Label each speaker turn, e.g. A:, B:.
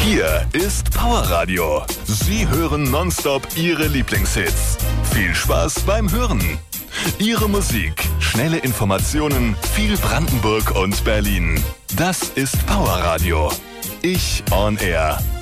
A: Hier ist Powerradio. Sie hören nonstop Ihre Lieblingshits. Viel Spaß beim Hören. Ihre Musik, schnelle Informationen, viel Brandenburg und Berlin. Das ist Powerradio. Ich on Air.